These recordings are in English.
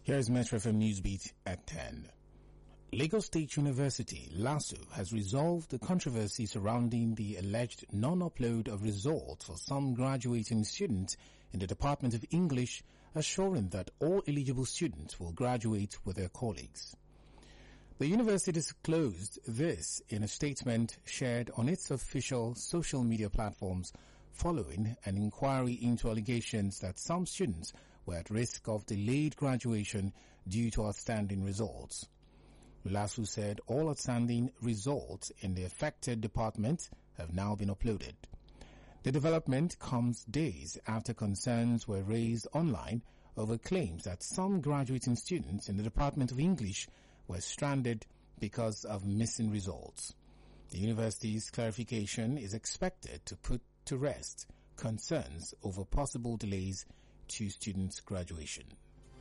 Here is Metro FM Newsbeat at 10. Lagos State University, LASU, has resolved the controversy surrounding the alleged non-upload of results for some graduating students in the Department of English, assuring that all eligible students will graduate with their colleagues. The university disclosed this in a statement shared on its official social media platforms following an inquiry into allegations that some students were at risk of delayed graduation due to outstanding results. LASU said all outstanding results in the affected department have now been uploaded. The development comes days after concerns were raised online over claims that some graduating students in the Department of English were stranded because of missing results. The university's clarification is expected to put to rest concerns over possible delays to students' graduation.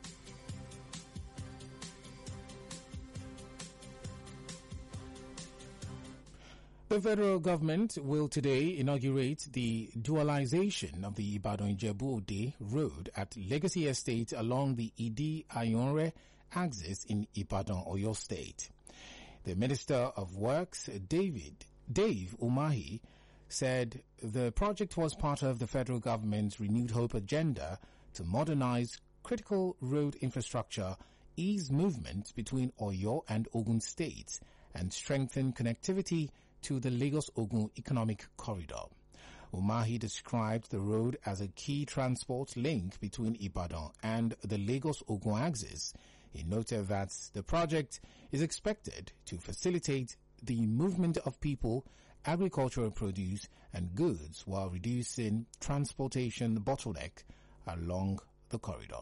The federal government will today inaugurate the dualization of the Ibadan-Ijebu-Ode road at Legacy Estate along the Idi-Ayonre axis in Ibadan, Oyo State. The Minister of Works, Dave Umahi, said the project was part of the federal government's Renewed Hope agenda to modernize critical road infrastructure, ease movement between Oyo and Ogun states, and strengthen connectivity to the Lagos-Ogun Economic Corridor. Umahi described the road as a key transport link between Ibadan and the Lagos-Ogun axis. He noted that the project is expected to facilitate the movement of people, agricultural produce and goods while reducing transportation bottleneck along the corridor.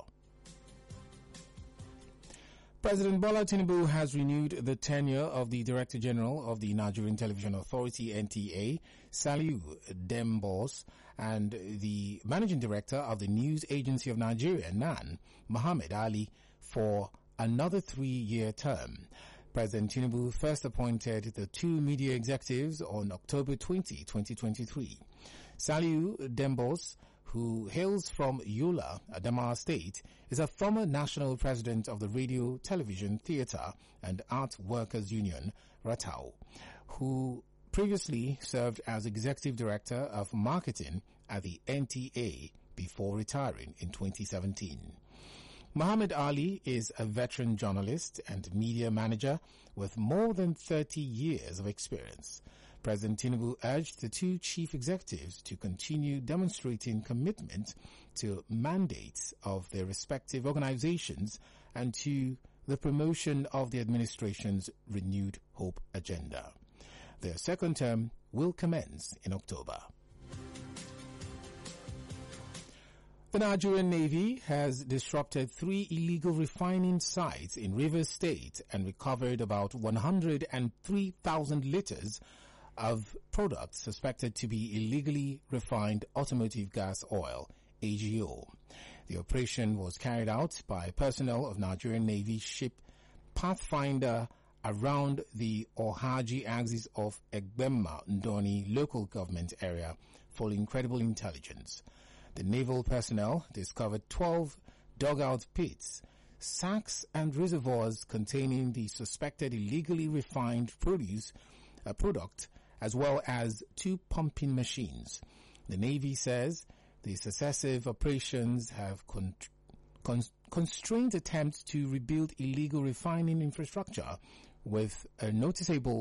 President Bola Tinubu has renewed the tenure of the Director General of the Nigerian Television Authority (NTA), Saliu Dembos, and the Managing Director of the News Agency of Nigeria (NAN), Mohammed Ali, for another 3-year term. President Tinubu first appointed the two media executives on October 20, 2023. Saliu Dembos, who hails from Yola, Adamawa State, is a former national president of the Radio, Television, Theatre and Art Workers Union, RATAU, who previously served as executive director of marketing at the NTA before retiring in 2017. Mohammed Ali is a veteran journalist and media manager with more than 30 years of experience. President Tinubu urged the two chief executives to continue demonstrating commitment to mandates of their respective organizations and to the promotion of the administration's Renewed Hope agenda. Their second term will commence in October. The Nigerian Navy has disrupted 3 illegal refining sites in Rivers State and recovered about 103,000 liters of products suspected to be illegally refined automotive gas oil, AGO. The operation was carried out by personnel of Nigerian Navy ship Pathfinder around the Ohaji axis of Egbema Ndoni local government area following credible intelligence. The naval personnel discovered 12 dugout pits, sacks and reservoirs containing the suspected illegally refined product, as well as 2 pumping machines. The Navy says the successive operations have constrained attempts to rebuild illegal refining infrastructure with a noticeable